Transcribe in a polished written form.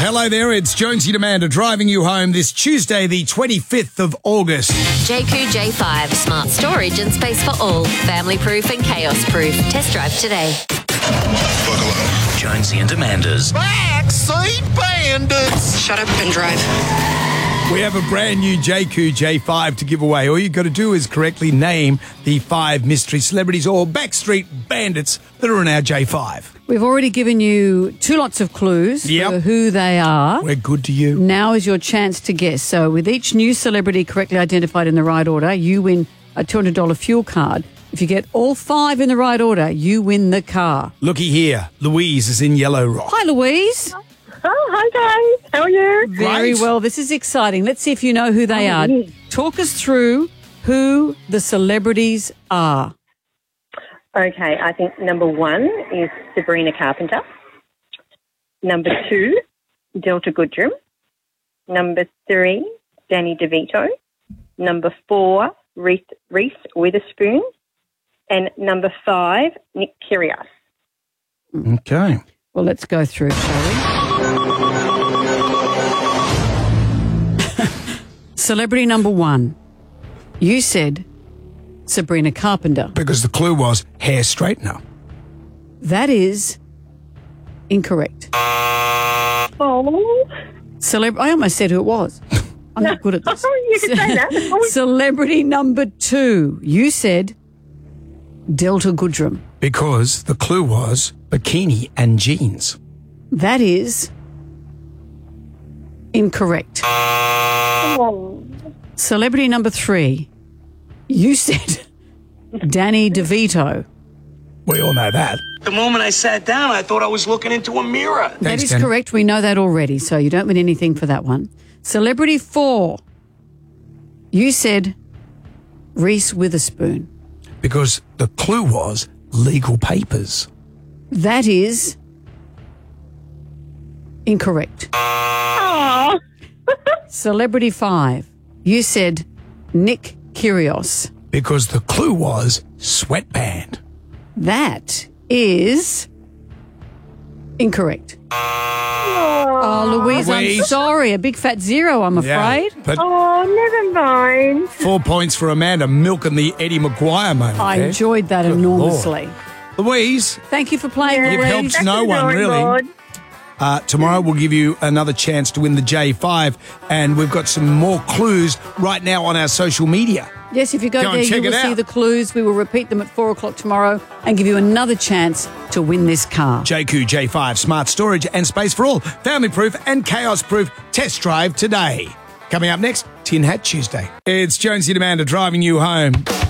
hello there. It's Jonesy and Amanda driving you home this Tuesday, the 25th of August. JQ J5 Smart Storage and Space for All. Family proof and chaos proof. Test drive today. Buckle up. Jonesy and Amanda's Backseat Bandits. Shut up and drive. We have a brand new JQ J5 to give away. All you got to do is correctly name the 5 mystery celebrities or backstreet bandits that are in our J5. We've already given you 2 lots of clues for who they are. We're good to you. Now is your chance to guess. So with each new celebrity correctly identified in the right order, you win a $200 fuel card. If you get all 5 in the right order, you win the car. Looky here. Louise is in Yellow Rock. Hi, Louise. Oh, hi guys. How are you? Very well. This is exciting. Let's see if you know who they are. Yes. Talk us through who the celebrities are. Okay, I think number 1 is Sabrina Carpenter. Number 2, Delta Goodrum. Number 3, Danny DeVito. Number 4, Reese Witherspoon. And number 5, Nick Kyrgios. Okay. Well, let's go through, shall we? Celebrity number 1. You said Sabrina Carpenter. Because the clue was hair straightener. That is incorrect. Oh. I almost said who it was. I'm not good at this. You can say that. Celebrity number 2. You said Delta Goodrum. Because the clue was bikini and jeans. That is incorrect. Oh. Celebrity number 3. You said Danny DeVito. We all know that. The moment I sat down, I thought I was looking into a mirror. That is Danny. correct. We know that already, so you don't win anything for that one. Celebrity 4. You said Reese Witherspoon. Because the clue was legal papers. That is incorrect. Oh. Celebrity 5. You said Nick Kyrgios. Because the clue was sweatband. That is incorrect. Oh, Louise, I'm Louise. sorry. A big fat 0, I'm afraid. But Oh, never mind. 4 points for Amanda milking the Eddie Maguire moment. I there. enjoyed that Good enormously. Louise, Thank you for playing, You've Louise. helped That's no one, enjoying, really. Lord. Tomorrow we'll give you another chance to win the J5, and we've got some more clues right now on our social media. Yes, if you go Go and there, you check will it see out. the clues. We will repeat them at 4 o'clock tomorrow and give you another chance to win this car. JQ J5 Smart Storage and Space for All. Family proof and chaos proof. Test drive today. Coming up next, Tin Hat Tuesday. It's Jonesy and Amanda driving you home.